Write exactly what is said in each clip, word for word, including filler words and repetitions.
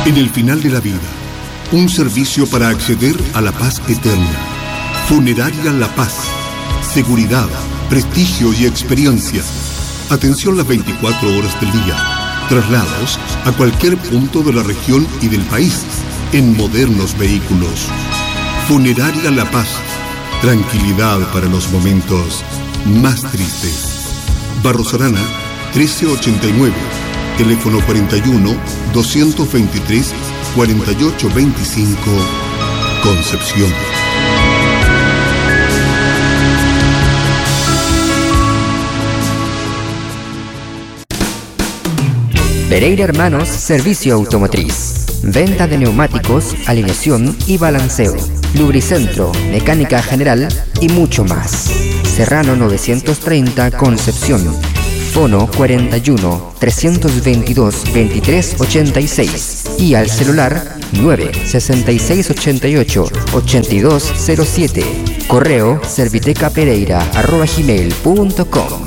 En el final de la vida, un servicio para acceder a la paz eterna. Funeraria La Paz. Seguridad, prestigio y experiencia. Atención las veinticuatro horas del día. Traslados a cualquier punto de la región y del país en modernos vehículos. Funeraria La Paz. Tranquilidad para los momentos más tristes. Barros Arana, trece ochenta y nueve. Teléfono cuarenta y uno, doscientos veintitrés, cuarenta y ocho veinticinco. Concepción. Pereira Hermanos Servicio Automotriz. Venta de neumáticos, alineación y balanceo. Lubricentro, mecánica general y mucho más. Serrano novecientos treinta, Concepción. Fono cuarenta y uno, trescientos veintidós, veintitrés ochenta y seis. Y al celular nueve sesenta y seis ochenta y ocho, ochenta y dos cero siete. Correo servitecapereira arroba gmail punto com.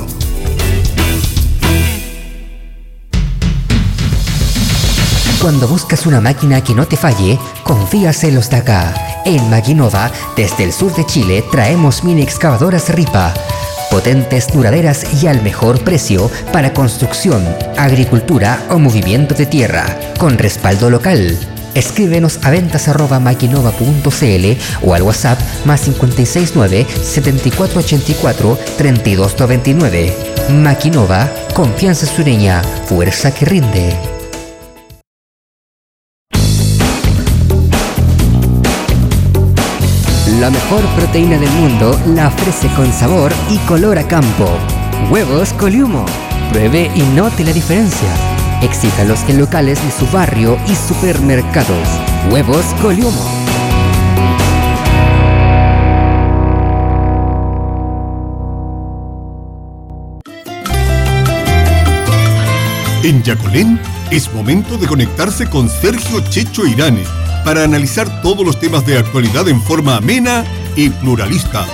Cuando buscas una máquina que no te falle, confías en los de acá. En Maquinova, desde el sur de Chile, traemos mini excavadoras Ripa. Potentes, duraderas y al mejor precio para construcción, agricultura o movimiento de tierra, con respaldo local. Escríbenos a ventas arroba maquinova punto cl o al WhatsApp más cincuenta y seis nueve, setenta y cuatro ochenta y cuatro, treinta y dos noventa y nueve. Maquinova, confianza sureña, fuerza que rinde. La mejor proteína del mundo la ofrece con sabor y color a campo. Huevos Coliumo. Pruebe y note la diferencia. Exíjalos en locales de su barrio y supermercados. Huevos Coliumo. En Yacolén es momento de conectarse con Sergio Checho Irane para analizar todos los temas de actualidad en forma amena y pluralista.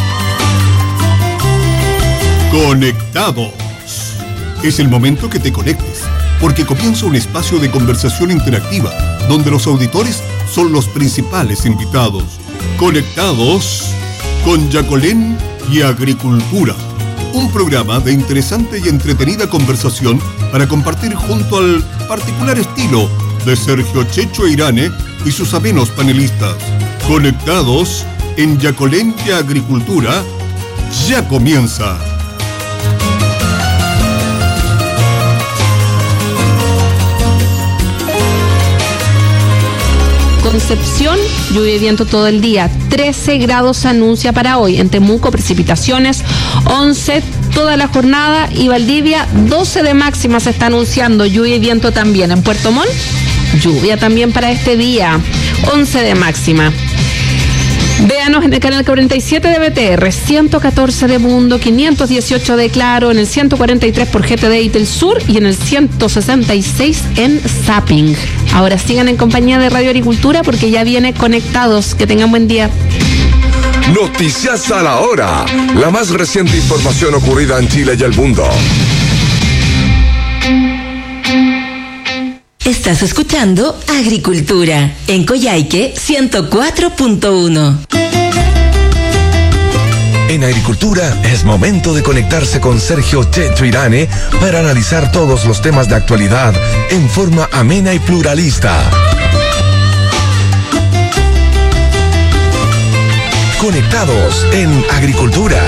Conectados. Es el momento que te conectes, porque comienza un espacio de conversación interactiva, donde los auditores son los principales invitados. Conectados con Yacolén y Agricultura. Un programa de interesante y entretenida conversación para compartir junto al particular estilo de Sergio Checho Irane y sus amenos panelistas. Conectados en Yacolén y Agricultura, ya comienza. Concepción, lluvia y viento todo el día. trece grados se anuncia para hoy. En Temuco, precipitaciones. once toda la jornada. Y Valdivia, doce de máxima se está anunciando. Lluvia y viento también. En Puerto Montt, lluvia también para este día. once de máxima. Véanos en el canal cuarenta y siete de B T R, ciento catorce de Mundo, quinientos dieciocho de Claro, en el ciento cuarenta y tres por G T D y Telsur y en el ciento sesenta y seis en Zapping. Ahora sigan en compañía de Radio Agricultura porque ya viene Conectados. Que tengan buen día. Noticias a la hora. La más reciente información ocurrida en Chile y el mundo. Estás escuchando Agricultura en Coyhaique ciento cuatro punto uno. En Agricultura es momento de conectarse con Sergio Checho Irane para analizar todos los temas de actualidad en forma amena y pluralista. Conectados en Agricultura.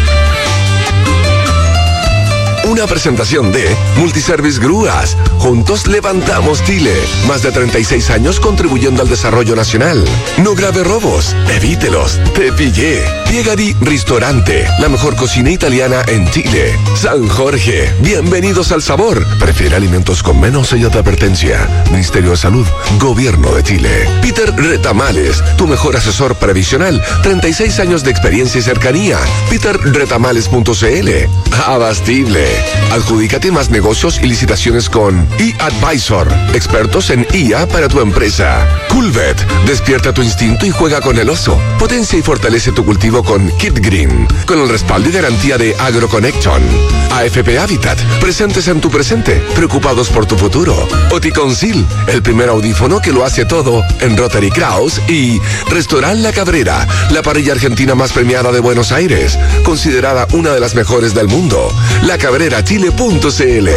Una presentación de Multiservice Grúas. Juntos levantamos Chile. Más de treinta y seis años contribuyendo al desarrollo nacional. No grave robos. Evítelos. Te pillé. Piegari Ristorante. La mejor cocina italiana en Chile. San Jorge. Bienvenidos al sabor. Prefiere alimentos con menos sello de advertencia. Ministerio de Salud. Gobierno de Chile. Peter Retamales. Tu mejor asesor previsional. treinta y seis años de experiencia y cercanía. peter retamales punto c l. Abastible. Adjudícate más negocios y licitaciones con eAdvisor, expertos en I A para tu empresa. Coolvet, despierta tu instinto y juega con el oso. Potencia y fortalece tu cultivo con Kit Green, con el respaldo y garantía de AgroConnection. A F P Habitat, presentes en tu presente, preocupados por tu futuro. Oticonsil, el primer audífono que lo hace todo en Rotary Kraus. Y Restaurant La Cabrera, la parrilla argentina más premiada de Buenos Aires, considerada una de las mejores del mundo. la cabrera chile punto c l.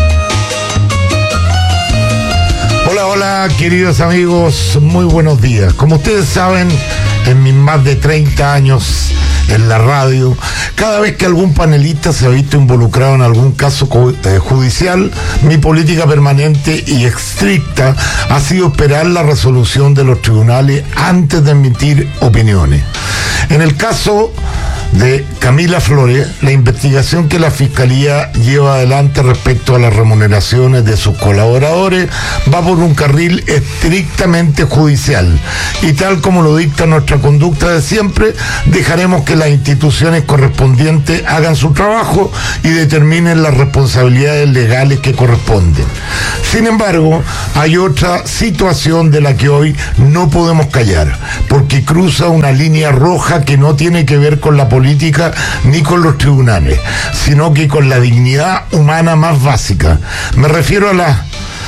Hola, hola, queridos amigos, muy buenos días. Como ustedes saben, en mis más de treinta años en la radio, cada vez que algún panelista se ha visto involucrado en algún caso judicial, mi política permanente y estricta ha sido esperar la resolución de los tribunales antes de emitir opiniones. En el caso de Camila Flores, la investigación que la Fiscalía lleva adelante respecto a las remuneraciones de sus colaboradores va por un carril estrictamente judicial, y tal como lo dicta nuestra conducta de siempre, dejaremos que las instituciones correspondientes hagan su trabajo y determinen las responsabilidades legales que corresponden. Sin embargo, hay otra situación de la que hoy no podemos callar, porque cruza una línea roja que no tiene que ver con la política política ni con los tribunales, sino que con la dignidad humana más básica. Me refiero a la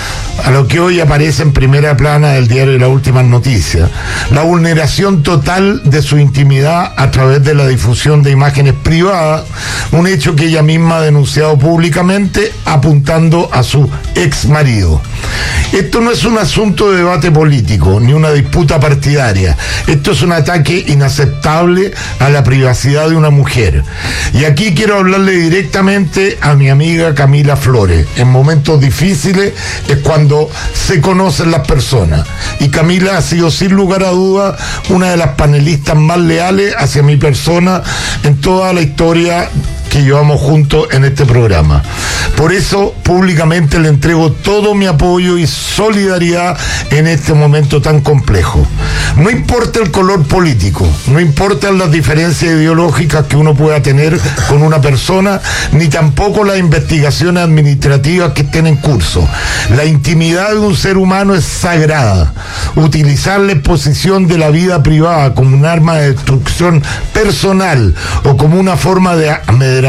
a lo que hoy aparece en primera plana del diario de las últimas noticias, la vulneración total de su intimidad a través de la difusión de imágenes privadas, un hecho que ella misma ha denunciado públicamente apuntando a su ex marido. Esto no es un asunto de debate político ni una disputa partidaria, esto es un ataque inaceptable a la privacidad de una mujer. Y aquí quiero hablarle directamente a mi amiga Camila Flores. En momentos difíciles es cuando se conocen las personas, y Camila ha sido sin lugar a duda una de las panelistas más leales hacia mi persona en toda la historia que llevamos juntos en este programa. Por eso públicamente le entrego todo mi apoyo y solidaridad en este momento tan complejo. No importa el color político, no importan las diferencias ideológicas que uno pueda tener con una persona, ni tampoco las investigaciones administrativas que estén en curso. La intimidad de un ser humano es sagrada. Utilizar la exposición de la vida privada como un arma de destrucción personal o como una forma de amedrentamiento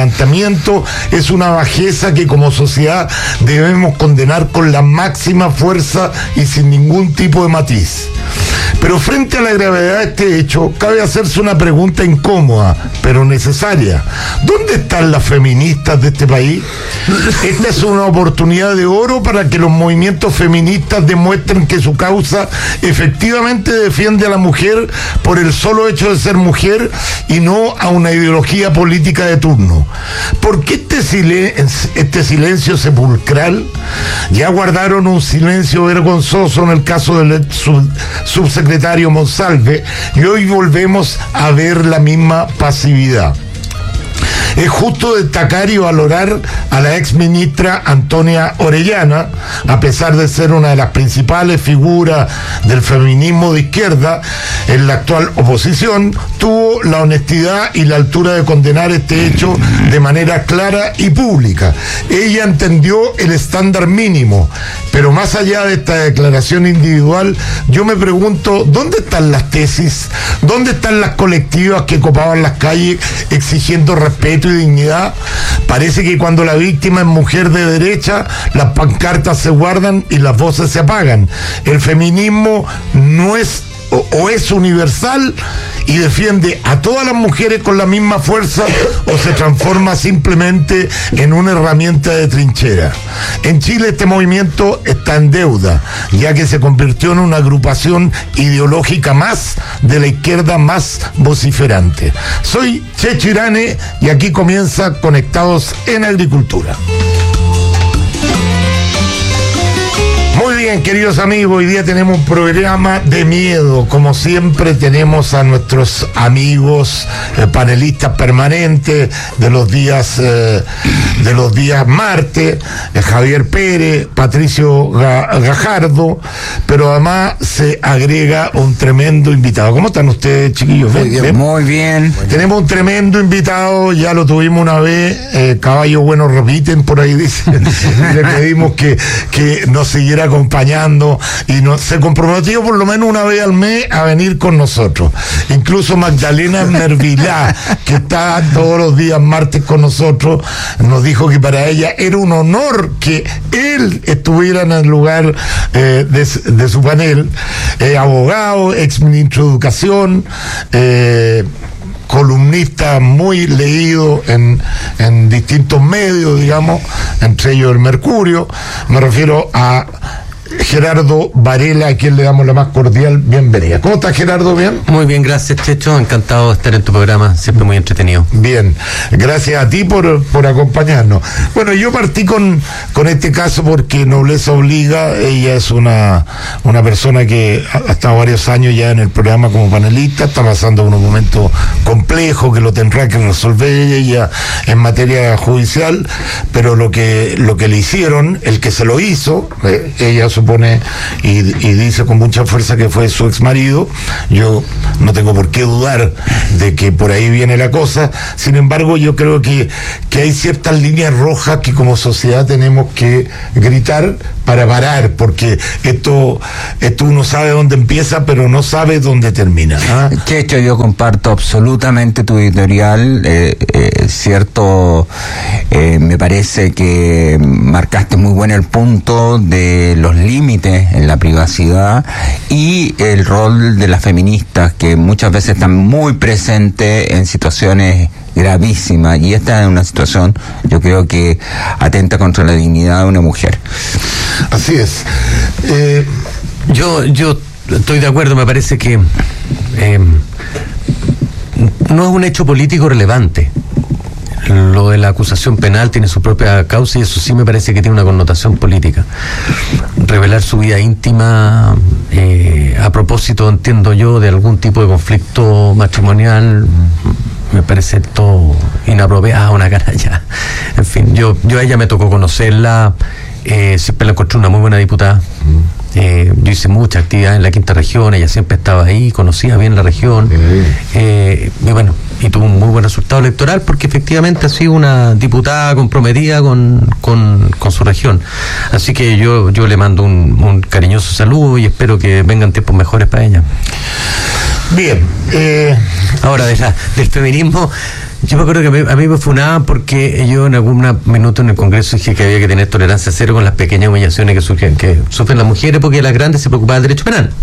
es una bajeza que como sociedad debemos condenar con la máxima fuerza y sin ningún tipo de matiz. Pero frente a la gravedad de este hecho, cabe hacerse una pregunta incómoda, pero necesaria. ¿Dónde están las feministas de este país? Esta es una oportunidad de oro para que los movimientos feministas demuestren que su causa efectivamente defiende a la mujer por el solo hecho de ser mujer y no a una ideología política de turno. ¿Por qué este silencio, este silencio sepulcral? Ya guardaron un silencio vergonzoso en el caso del sub, subsecretario Monsalve, y hoy volvemos a ver la misma pasividad. Es justo destacar y valorar a la ex ministra Antonia Orellana, a pesar de ser una de las principales figuras del feminismo de izquierda en la actual oposición, tuvo la honestidad y la altura de condenar este hecho de manera clara y pública. Ella entendió el estándar mínimo, pero más allá de esta declaración individual, yo me pregunto, ¿dónde están las tesis? ¿Dónde están las colectivas que copaban las calles exigiendo respeto y dignidad? Parece que cuando la víctima es mujer de derecha, las pancartas se guardan y las voces se apagan. El feminismo no es o, o es universal y defiende a todas las mujeres con la misma fuerza, o se transforma simplemente en una herramienta de trinchera. En Chile este movimiento está en deuda, ya que se convirtió en una agrupación ideológica más de la izquierda más vociferante. Soy Checho Irane y aquí comienza Conectados en Agricultura. Muy bien, queridos amigos, hoy día tenemos un programa de miedo. Como siempre tenemos a nuestros amigos eh, panelistas permanentes de los días eh, de los días martes, eh, Javier Pérez, Patricio Ga- Gajardo, pero además se agrega un tremendo invitado. ¿Cómo están ustedes, chiquillos? Muy bien, ¿Ven? muy bien. Tenemos un tremendo invitado, ya lo tuvimos una vez, eh, caballos buenos repiten, por ahí dicen. Le pedimos que, que nos siguiera acompañando y nos, se comprometió por lo menos una vez al mes a venir con nosotros. Incluso Magdalena Mervilá, que está todos los días martes con nosotros, nos dijo que para ella era un honor que él estuviera en el lugar eh, de, de su panel. Eh, abogado, ex ministro de Educación, eh, columnista muy leído en, en distintos medios, digamos, entre ellos el Mercurio. Me refiero a Gerardo Varela, a quien le damos la más cordial bienvenida. ¿Cómo estás, Gerardo? ¿Bien? Muy bien, gracias, Checho. Encantado de estar en tu programa, siempre muy entretenido. Bien, gracias a ti por, por acompañarnos. Bueno, yo partí con, con este caso porque Nobleza Obliga. Ella es una, una persona que ha, ha estado varios años ya en el programa como panelista, está pasando unos momentos complejos que lo tendrá que resolver ella en materia judicial, pero lo que, lo que le hicieron, el que se lo hizo, eh, ella supone y, y dice con mucha fuerza que fue su ex marido. Yo no tengo por qué dudar de que por ahí viene la cosa. Sin embargo, yo creo que, que hay ciertas líneas rojas que como sociedad tenemos que gritar para parar, porque esto, esto uno sabe dónde empieza, pero no sabe dónde termina. ¿Ah? Checho, yo comparto absolutamente tu editorial. Eh, eh, cierto, eh, me parece que marcaste muy bien el punto de los límites en la privacidad y el rol de las feministas, que muchas veces están muy presentes en situaciones gravísima, y esta es una situación, yo creo, que atenta contra la dignidad de una mujer. Así es. Eh, yo yo estoy de acuerdo, me parece que eh, no es un hecho político relevante. Lo de la acusación penal tiene su propia causa y eso sí me parece que tiene una connotación política. Revelar su vida íntima eh, a propósito, entiendo yo, de algún tipo de conflicto matrimonial, me parece todo inapropiado, una canalla. En fin, yo, yo a ella me tocó conocerla, eh, siempre la encontré una muy buena diputada. Eh, yo hice mucha actividad en la quinta región, ella siempre estaba ahí, conocía bien la región, eh, y bueno, y tuvo un muy buen resultado electoral porque efectivamente ha sido una diputada comprometida con, con, con su región. Así que yo, yo le mando un, un cariñoso saludo y espero que vengan tiempos mejores para ella. Bien. Eh... Ahora, de la, del feminismo, yo me acuerdo que a mí, a mí me funaban porque yo en algún minuto en el Congreso dije que había que tener tolerancia cero con las pequeñas humillaciones que surgen, que sufren las mujeres, porque las grandes se preocupaban del derecho penal.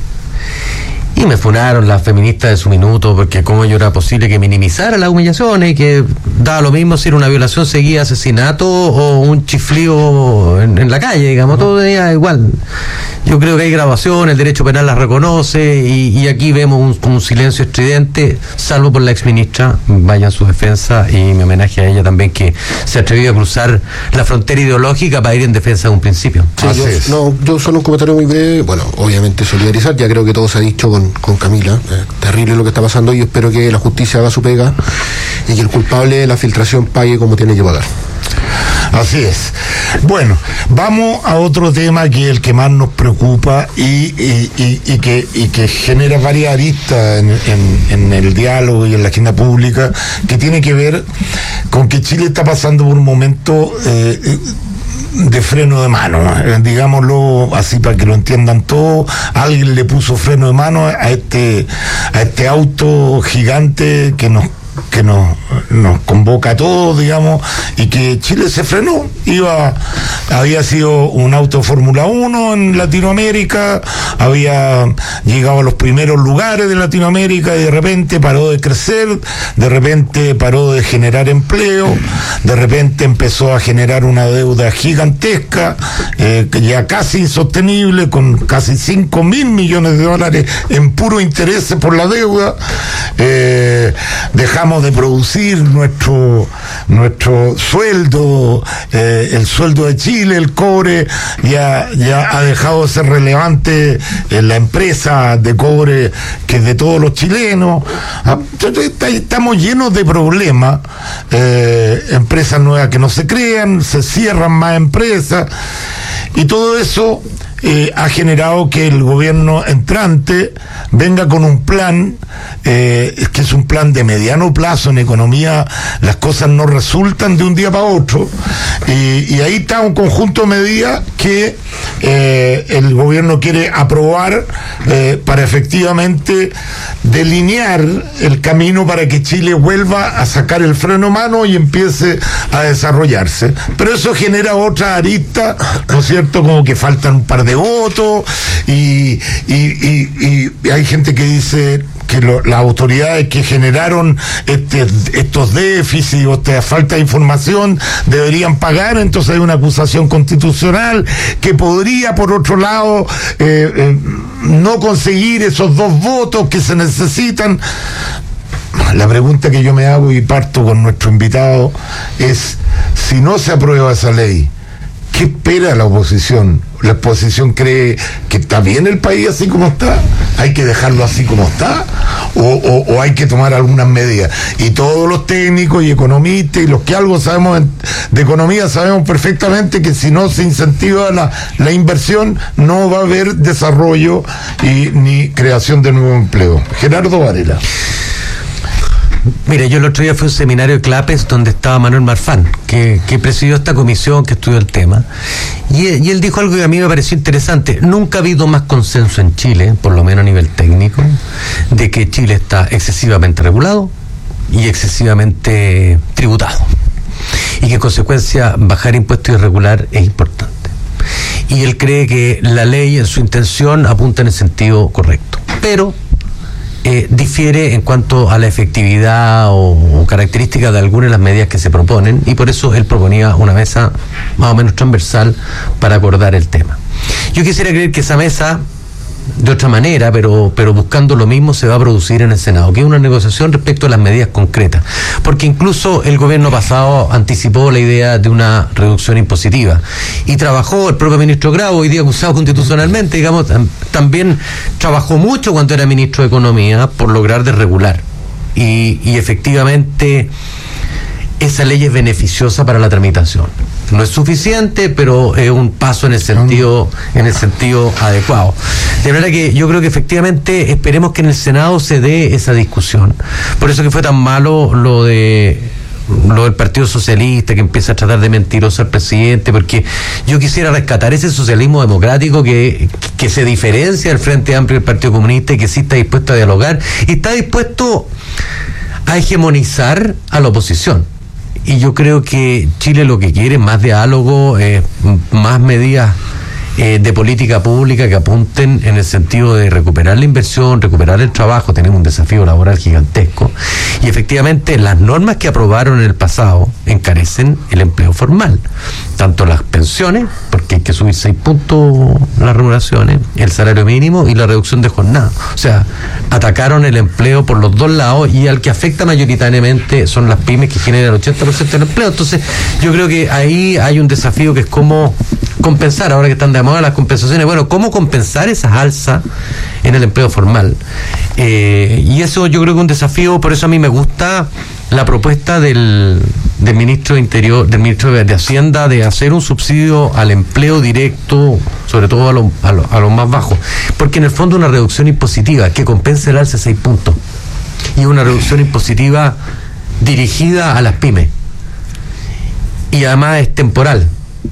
Y me funaron las feministas de su minuto, porque cómo yo era posible que minimizara las humillaciones, que daba lo mismo si era una violación seguida, asesinato o un chiflío en, en la calle, digamos, todo era igual. Yo creo que hay grabación, el derecho penal las reconoce y, y aquí vemos un, un silencio estridente, salvo por la exministra. Vaya en su defensa y mi homenaje a ella también, que se atrevió a cruzar la frontera ideológica para ir en defensa de un principio. Sí, yo, no, yo solo un comentario muy breve. Bueno, obviamente solidarizar, ya creo que todo se ha dicho con, con Camila. Eh, terrible lo que está pasando y yo espero que la justicia haga su pega y que el culpable de la filtración pague como tiene que pagar. Así es. Bueno, vamos a otro tema que es el que más nos preocupa y, y, y, y, que, y que genera varias aristas en, en, en el diálogo y en la agenda pública, que tiene que ver con que Chile está pasando por un momento eh, de freno de mano, eh, digámoslo así para que lo entiendan todos. Alguien le puso freno de mano a este, a este auto gigante que nos que nos, nos convoca a todos, digamos, y que Chile se frenó. Iba, había sido un auto Fórmula uno en Latinoamérica, había llegado a los primeros lugares de Latinoamérica y de repente paró de crecer, de repente paró de generar empleo, de repente empezó a generar una deuda gigantesca, eh, ya casi insostenible, con casi cinco mil millones de dólares en puro interés por la deuda, eh, dejando dejamos de producir nuestro nuestro sueldo, eh, el sueldo de Chile, el cobre ya, ya ha dejado de ser relevante en la empresa de cobre que es de todos los chilenos. Estamos llenos de problemas, eh, empresas nuevas que no se crean, se cierran más empresas, y todo eso Eh, ha generado que el gobierno entrante venga con un plan eh, que es un plan de mediano plazo. En economía las cosas no resultan de un día para otro, y, y ahí está un conjunto de medidas que eh, el gobierno quiere aprobar eh, para efectivamente delinear el camino para que Chile vuelva a sacar el freno a mano y empiece a desarrollarse. Pero eso genera otra arista, ¿no es cierto? Como que faltan un par de votos, y, y, y, y hay gente que dice que lo, las autoridades que generaron este, estos déficits o esta falta de información deberían pagar. Entonces hay una acusación constitucional que podría, por otro lado, eh, eh, no conseguir esos dos votos que se necesitan. La pregunta que yo me hago, y parto con nuestro invitado, es: si no se aprueba esa ley, ¿qué espera la oposición? ¿La oposición cree que está bien el país así como está? ¿Hay que dejarlo así como está? ¿O, o, o hay que tomar algunas medidas? Y todos los técnicos y economistas y los que algo sabemos de economía sabemos perfectamente que si no se incentiva la, la inversión, no va a haber desarrollo y ni creación de nuevo empleo. Gerardo Varela. Mira, yo el otro día fui a un seminario de CLAPES donde estaba Manuel Marfán, que, que presidió esta comisión que estudió el tema, y, y él dijo algo que a mí me pareció interesante. Nunca ha habido más consenso en Chile, por lo menos a nivel técnico, de que Chile está excesivamente regulado y excesivamente tributado, y que en consecuencia bajar impuestos irregular es importante. Y él cree que la ley en su intención apunta en el sentido correcto, pero Eh, difiere en cuanto a la efectividad o, o características de algunas de las medidas que se proponen, y por eso él proponía una mesa más o menos transversal para acordar el tema. Yo quisiera creer que esa mesa, de otra manera, pero, pero buscando lo mismo, se va a producir en el Senado, que es una negociación respecto a las medidas concretas, porque incluso el gobierno pasado anticipó la idea de una reducción impositiva, y trabajó el propio ministro Grau, hoy día acusado constitucionalmente, digamos, también trabajó mucho cuando era ministro de Economía por lograr desregular, y, y efectivamente esa ley es beneficiosa para la tramitación. No es suficiente, pero es un paso en el sentido, en el sentido adecuado. De manera que yo creo que efectivamente esperemos que en el Senado se dé esa discusión. Por eso que fue tan malo lo de lo del Partido Socialista, que empieza a tratar de mentiroso al presidente, porque yo quisiera rescatar ese socialismo democrático que, que se diferencia del Frente Amplio y del Partido Comunista, y que sí está dispuesto a dialogar y está dispuesto a hegemonizar a la oposición. Y yo creo que Chile lo que quiere es más diálogo, eh, más medidas eh, de política pública que apunten en el sentido de recuperar la inversión, recuperar el trabajo. Tenemos un desafío laboral gigantesco, y efectivamente las normas que aprobaron en el pasado encarecen el empleo formal, tanto las pensiones, porque hay que subir seis puntos las remuneraciones, el salario mínimo y la reducción de jornada. O sea, atacaron el empleo por los dos lados, y al que afecta mayoritariamente son las pymes, que generan el ochenta por ciento del empleo. Entonces yo creo que ahí hay un desafío que es cómo compensar, ahora que están de moda las compensaciones, bueno, cómo compensar esas alzas en el empleo formal. Eh, y eso yo creo que es un desafío. Por eso a mí me gusta la propuesta del, del ministro de Interior, del ministro de Hacienda, de hacer un subsidio al empleo directo, sobre todo a los a lo, a lo más bajos, porque en el fondo una reducción impositiva que compense el alza de seis puntos, y una reducción impositiva dirigida a las pymes, y además es temporal,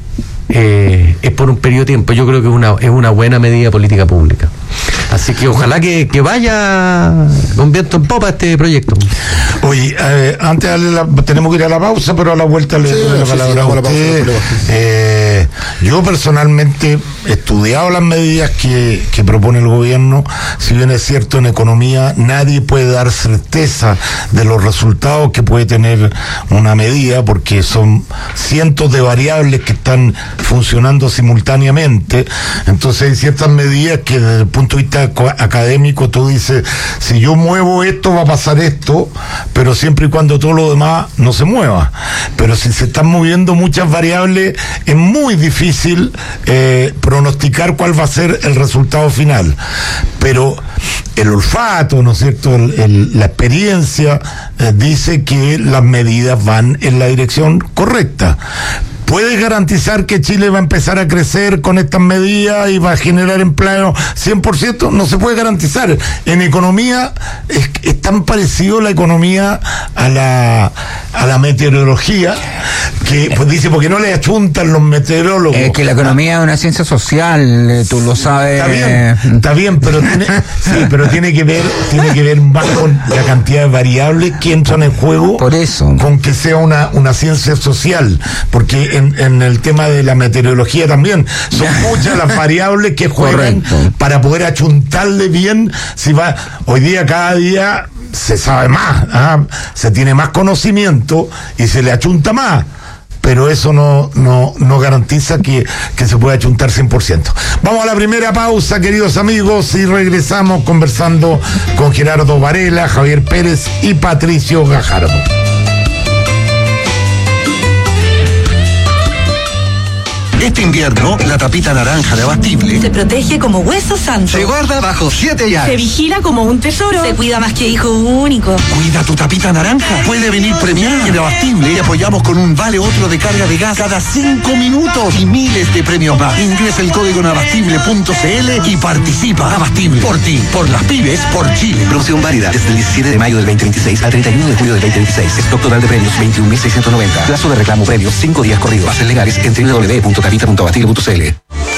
eh, es por un periodo de tiempo. Yo creo que es una, es una buena medida política pública. Así que ojalá que, que vaya con viento en popa este proyecto. Oye, eh, antes de darle la, tenemos que ir a la pausa, pero a la vuelta le doy sí, la palabra sí, sí, a usted. La pausa, eh, yo personalmente estudiado las medidas que, que propone el gobierno. Si bien es cierto, en economía nadie puede dar certeza de los resultados que puede tener una medida, porque son cientos de variables que están funcionando simultáneamente. Entonces hay ciertas medidas que desde el punto de vista académico tú dices, si yo muevo esto va a pasar esto, pero siempre y cuando todo lo demás no se mueva. Pero si se están moviendo muchas variables, es muy difícil eh, pronosticar cuál va a ser el resultado final. Pero el olfato, ¿no es cierto?, el, el, la experiencia eh, dice que las medidas van en la dirección correcta. ¿Puedes garantizar que Chile va a empezar a crecer con estas medidas y va a generar empleo cien por ciento? No se puede garantizar. En economía es, es tan parecido la economía a la a la meteorología que pues dice, porque no le achuntan los meteorólogos. Es que la economía es una ciencia social, tú lo sabes. Está bien, está bien, pero tiene, sí, pero tiene que ver, tiene que ver más con la cantidad de variables que entran en juego. Por eso. Con que sea una, una ciencia social, porque En, en el tema de la meteorología también son muchas las variables que juegan. Correcto. Para poder achuntarle bien. Si va, hoy día cada día se sabe más, ¿ah? Se tiene más conocimiento y se le achunta más, pero eso no, no, no garantiza que, que se pueda achuntar cien por ciento. Vamos a la primera pausa, queridos amigos, y regresamos conversando con Gerardo Varela, Javier Pérez y Patricio Gajardo. Este invierno, la tapita naranja de Abastible se protege como hueso santo. se guarda bajo siete llaves. Se vigila como un tesoro. Se cuida más que hijo único. Cuida tu tapita naranja. Puede venir premiada. En Abastible te apoyamos con un vale otro de carga de gas cada cinco minutos y miles de premios más. Ingresa el código en abastible punto c l y participa. Abastible. Por ti, por las pymes, por Chile. Promoción válida desde el diecisiete de mayo del veinte veintiséis al treinta y uno de julio del veinte veintiséis. Stock total de premios veintiún mil seiscientos noventa. Plazo de reclamo premios cinco días corridos. Bases legales en doble u doble u doble u punto capita punto abastible punto c l.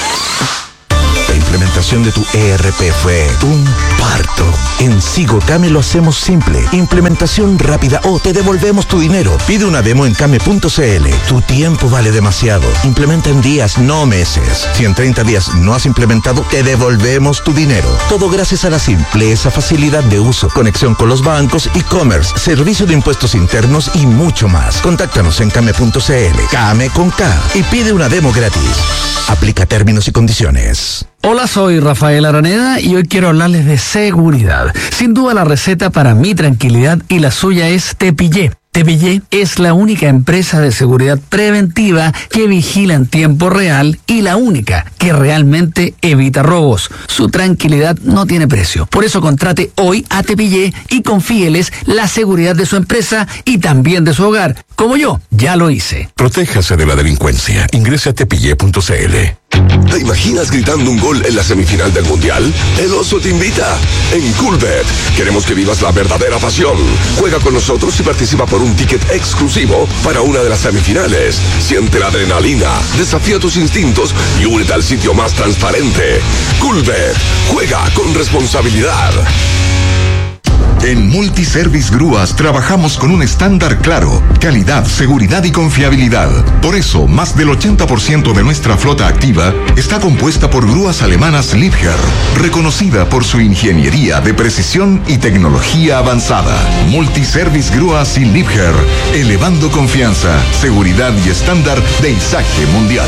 La implementación de tu E R P fue un parto. En Sigocame lo hacemos simple. Implementación rápida o te devolvemos tu dinero. Pide una demo en came punto c l. Tu tiempo vale demasiado. Implementa en días, no meses. Si en treinta días no has implementado, te devolvemos tu dinero. Todo gracias a la simpleza, facilidad de uso, conexión con los bancos, e-commerce, servicio de impuestos internos y mucho más. Contáctanos en came punto c l. Came con K. Y pide una demo gratis. Aplica términos y condiciones. Hola, soy Rafael Araneda y hoy quiero hablarles de seguridad. Sin duda la receta para mi tranquilidad y la suya es Tepillé. Tepillé es la única empresa de seguridad preventiva que vigila en tiempo real y la única que realmente evita robos. Su tranquilidad no tiene precio. Por eso contrate hoy a Tepillé y confíeles la seguridad de su empresa y también de su hogar. Como yo, ya lo hice. Protéjase de la delincuencia. Ingrese a tepillé punto c l. ¿Te imaginas gritando un gol en la semifinal del Mundial? El Oso te invita. En Coolbet queremos que vivas la verdadera pasión. Juega con nosotros y participa por un ticket exclusivo para una de las semifinales. Siente la adrenalina, desafía tus instintos y únete al sitio más transparente. Coolbet. Juega con responsabilidad. En Multiservice Grúas trabajamos con un estándar claro, calidad, seguridad y confiabilidad. Por eso, más del ochenta por ciento de nuestra flota activa está compuesta por grúas alemanas Liebherr, reconocida por su ingeniería de precisión y tecnología avanzada. Multiservice Grúas y Liebherr, elevando confianza, seguridad y estándar de izaje mundial.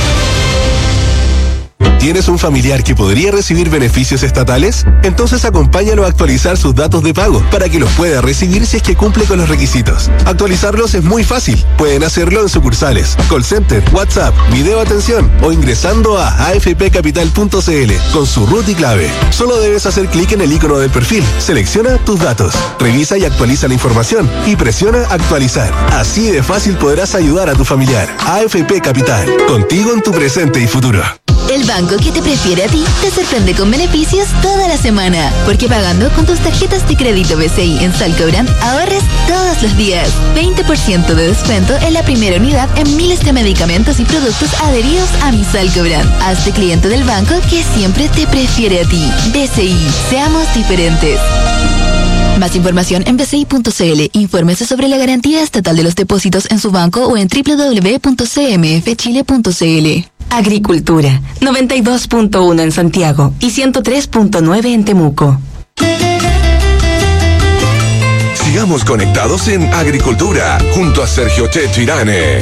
¿Tienes un familiar que podría recibir beneficios estatales? Entonces acompáñalo a actualizar sus datos de pago para que los pueda recibir si es que cumple con los requisitos. Actualizarlos es muy fácil. Pueden hacerlo en sucursales, call center, WhatsApp, video atención o ingresando a a f p capital punto c l con su root y clave. Solo debes hacer clic en el icono del perfil, selecciona tus datos, revisa y actualiza la información y presiona actualizar. Así de fácil podrás ayudar a tu familiar. A F P Capital, contigo en tu presente y futuro. El banco que te prefiere a ti te sorprende con beneficios toda la semana. Porque pagando con tus tarjetas de crédito B C I en Salcobrand, ahorres todos los días. veinte por ciento de descuento en la primera unidad en miles de medicamentos y productos adheridos a mi Salcobrand. Hazte cliente del banco que siempre te prefiere a ti. B C I, seamos diferentes. Más información en b c i punto c l. Infórmese sobre la garantía estatal de los depósitos en su banco o en doble u doble u doble u punto c m f chile punto c l. Agricultura, noventa y dos punto uno en Santiago y ciento tres punto nueve en Temuco. Sigamos conectados en Agricultura, junto a Sergio Checho Irane.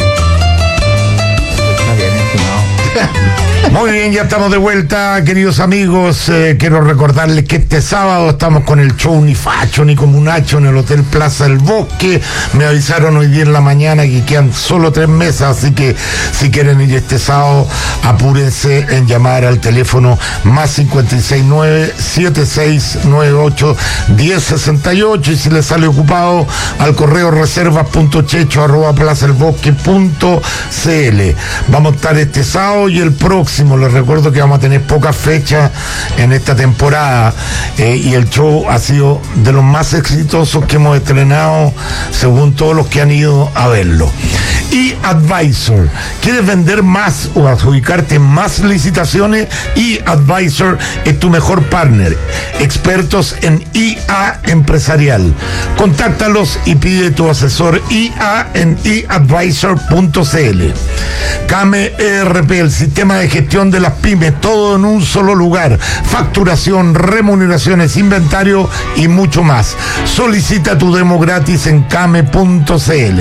Muy bien, ya estamos de vuelta, queridos amigos. Eh, quiero recordarles que este sábado estamos con el show Ni Facho ni Comunacho en el Hotel Plaza del Bosque. Me avisaron hoy día en la mañana que quedan solo tres mesas, así que si quieren ir este sábado, apúrense en llamar al teléfono más cinco seis nueve, siete seis nueve ocho, uno cero seis ocho, y si les sale ocupado, al correo reservas punto checho arroba plaza del bosque punto cl. Vamos a estar este sábado y el próximo. Les recuerdo que vamos a tener pocas fechas en esta temporada, eh, y el show ha sido de los más exitosos que hemos estrenado según todos los que han ido a verlo. eAdvisor, ¿quieres vender más o adjudicarte más licitaciones? eAdvisor es tu mejor partner, expertos en I A empresarial. Contáctalos y pide tu asesor I A en e advisor punto cl. Came E R P, el sistema de gestión de las pymes, todo en un solo lugar: facturación, remuneraciones, inventario y mucho más. Solicita tu demo gratis en came punto cl.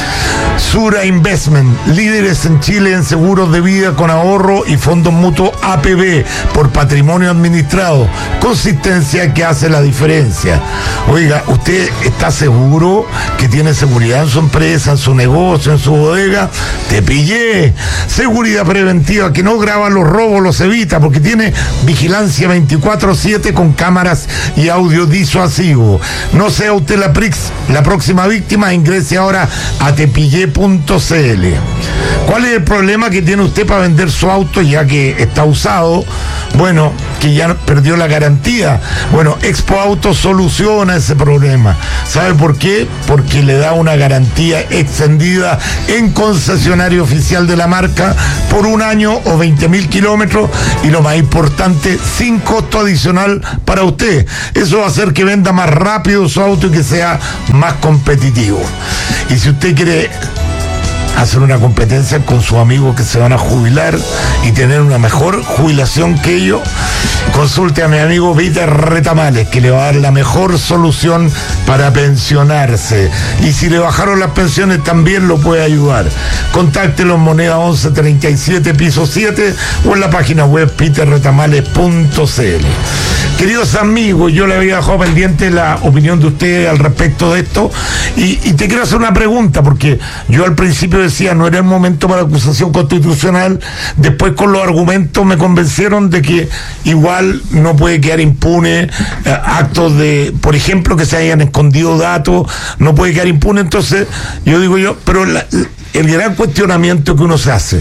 Sura Investment, líderes en Chile en seguros de vida con ahorro y fondos mutuos A P B por patrimonio administrado. Consistencia que hace la diferencia. Oiga, ¿usted está seguro que tiene seguridad en su empresa, en su negocio, en su bodega? Te pillé. Seguridad preventiva que no graba los robos, los evita, porque tiene vigilancia veinticuatro siete con cámaras y audio disuasivo. No sea usted la, prix, la próxima víctima, ingrese ahora a tepillé punto cl. ¿Cuál es el problema que tiene usted para vender su auto ya que está usado? Bueno, que ya perdió la garantía. Bueno, Expo Auto soluciona ese problema. ¿Sabe por qué? Porque le da una garantía extendida en concesionario oficial de la marca por un año o veinte mil kilómetros, y lo más importante, sin costo adicional para usted. Eso va a hacer que venda más rápido su auto y que sea más competitivo. Y si usted quiere hacer una competencia con sus amigos que se van a jubilar y tener una mejor jubilación que ellos, consulte a mi amigo Peter Retamales, que le va a dar la mejor solución para pensionarse. Y si le bajaron las pensiones, también lo puede ayudar. Contáctelo en Moneda once treinta y siete, piso siete, o en la página web peter retamales punto cl. Queridos amigos, yo le había dejado pendiente la opinión de ustedes al respecto de esto, y, y te quiero hacer una pregunta, porque yo al principio decía no era el momento para la acusación constitucional. Después, con los argumentos, me convencieron de que igual no puede quedar impune eh, actos de, por ejemplo, que se hayan escondido datos, no puede quedar impune. Entonces yo digo yo, pero la, el gran cuestionamiento que uno se hace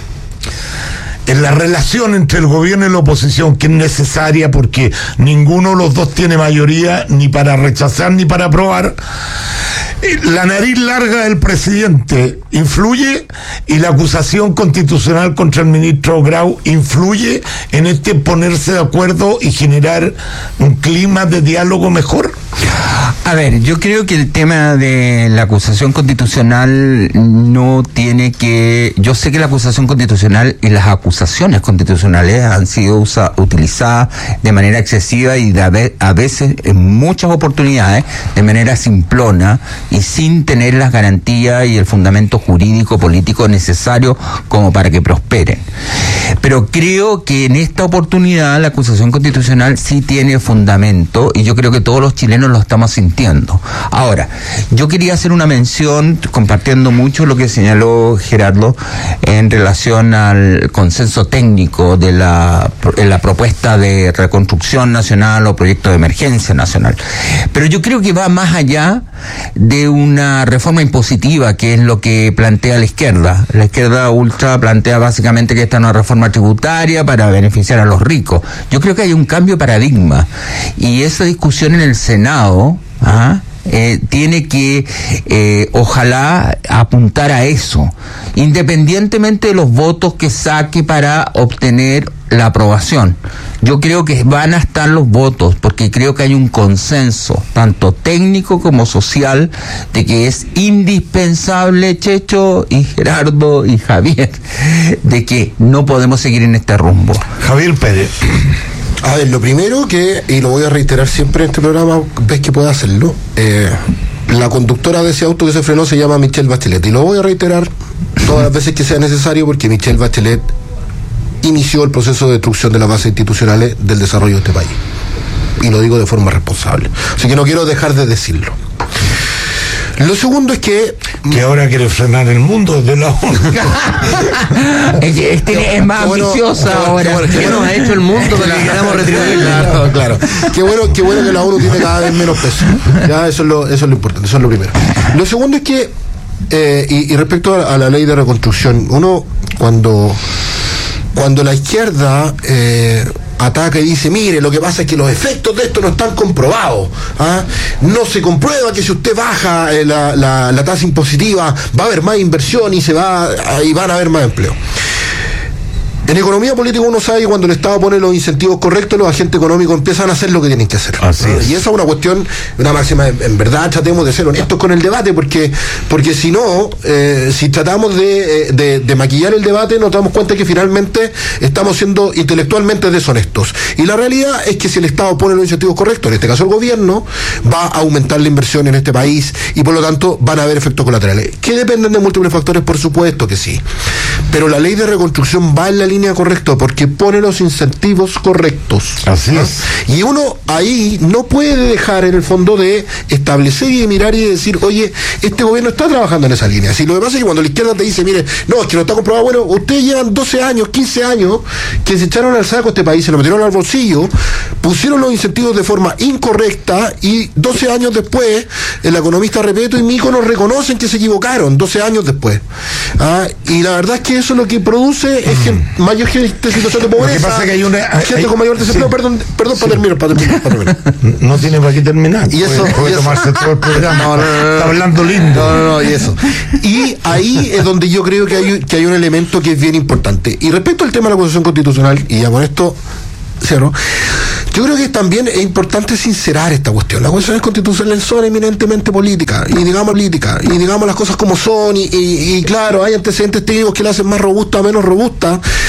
en la relación entre el gobierno y la oposición, que es necesaria porque ninguno de los dos tiene mayoría ni para rechazar ni para aprobar, la nariz larga del presidente influye, y la acusación constitucional contra el ministro Grau influye en este ponerse de acuerdo y generar un clima de diálogo mejor. A ver, yo creo que el tema de la acusación constitucional no tiene que... Yo sé que la acusación constitucional y las acusaciones constitucionales han sido usa, utilizadas de manera excesiva y de a, ve, a veces, en muchas oportunidades, de manera simplona y sin tener las garantías y el fundamento jurídico político necesario como para que prosperen. Pero creo que en esta oportunidad la acusación constitucional sí tiene fundamento, y yo creo que todos los chilenos lo estamos sintiendo. Ahora, yo quería hacer una mención, compartiendo mucho lo que señaló Gerardo en relación al consenso técnico de la, en la propuesta de reconstrucción nacional o proyecto de emergencia nacional. Pero yo creo que va más allá de una reforma impositiva, que es lo que plantea la izquierda. La izquierda ultra plantea básicamente que esta es una reforma tributaria para beneficiar a los ricos. Yo creo que hay un cambio de paradigma, y esa discusión en el Senado, ¿ah? eh, tiene que, eh, ojalá, apuntar a eso, independientemente de los votos que saque para obtener la aprobación. Yo creo que van a estar los votos, porque creo que hay un consenso, tanto técnico como social, de que es indispensable, Checho y Gerardo y Javier, de que no podemos seguir en este rumbo. Javier Pérez. A ver, lo primero que, y lo voy a reiterar siempre en este programa, ves que pueda hacerlo, eh, la conductora de ese auto que se frenó se llama Michelle Bachelet, y lo voy a reiterar todas las veces que sea necesario, porque Michelle Bachelet inició el proceso de destrucción de las bases institucionales del desarrollo de este país, y lo digo de forma responsable, así que no quiero dejar de decirlo. Lo segundo es que que ahora quiere frenar el mundo desde la ONU. Este es más bueno, ambiciosa bueno, ahora. qué bueno, qué ¿Qué bueno. nos ha hecho el mundo para que queramos retribuir? Claro, claro. Qué bueno, qué bueno que la ONU tiene cada vez menos peso. Ya, eso es lo, eso es lo importante, eso es lo primero. Lo segundo es que, eh, y, y respecto a, a la ley de reconstrucción, uno cuando, cuando la izquierda eh, ataca y dice, mire, lo que pasa es que los efectos de esto no están comprobados, ¿ah? No se comprueba que si usted baja eh, la, la, la tasa impositiva va a haber más inversión y se va y van a haber más empleo. En economía política uno sabe que cuando el Estado pone los incentivos correctos, los agentes económicos empiezan a hacer lo que tienen que hacer. Así ¿no? es. Y esa es una cuestión, una máxima, en, en verdad tratemos de ser honestos con el debate, porque porque si no, eh, si tratamos de, de, de maquillar el debate, nos damos cuenta que finalmente estamos siendo intelectualmente deshonestos. Y la realidad es que si el Estado pone los incentivos correctos, en este caso el gobierno, va a aumentar la inversión en este país y por lo tanto van a haber efectos colaterales. ¿Que dependen de múltiples factores? Por supuesto que sí. Pero la ley de reconstrucción va en la línea correcta porque pone los incentivos correctos. Así es. Y uno ahí no puede dejar en el fondo de establecer y de mirar y de decir, oye, este gobierno está trabajando en esa línea. Si lo que pasa es que cuando la izquierda te dice, mire, no, es que no está comprobado, bueno, ustedes llevan doce años, quince años que se echaron al saco este país, se lo metieron al bolsillo, pusieron los incentivos de forma incorrecta y doce años después, el economista Repeto y Mico nos reconocen que se equivocaron, doce años después. ¿Ah? Y la verdad es que eso lo que produce es que mayor gente en situación de pobreza, Lo que pasa es que hay una, gente hay, con mayor desempleo, sí. perdón, perdón, para terminar, para terminar, para terminar. No tiene para qué terminar. Y eso, puede, puede y eso. tomarse todo el programa. No, no, no, no. Está hablando lindo. No, no, no, y eso. Y ahí es donde yo creo que hay, que hay un elemento que es bien importante. Y respecto al tema de la acusación constitucional, y ya con esto cierro, yo creo que también es importante sincerar esta cuestión. Las cuestiones constitucionales son eminentemente políticas, y digamos políticas, y digamos las cosas como son, y, y, y claro, hay antecedentes técnicos que la hacen más robusta o menos robusta,